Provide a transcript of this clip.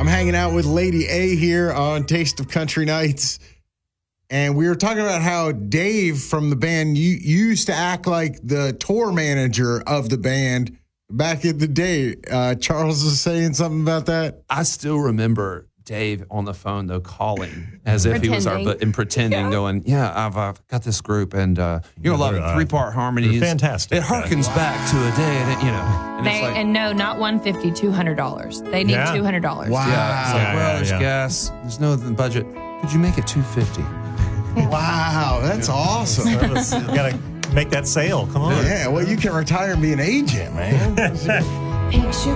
I'm hanging out with Lady A here on Taste of Country Nights. And we were talking about how Dave from the band used to act like the tour manager of the band back in the day. Charles was saying something about that. I still remember Dave on the phone, though, calling as if he was our, and pretending, going, I've got this group, and you'll love it. 3-part harmonies. Fantastic. It harkens back to a day, and no, not $150, $200. They need $200. Wow. Yeah, it's like, there's gas. There's no budget. Could you make it $250? Wow, that's awesome. You got to make that sale. Come on. Yeah, well, you can retire and be an agent, man. Picture